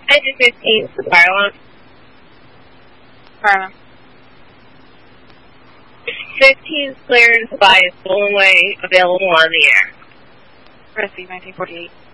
Engine 15, fire alarm. Fire alarm. 15 clearance by a stolen way available on the air. Receive 1948.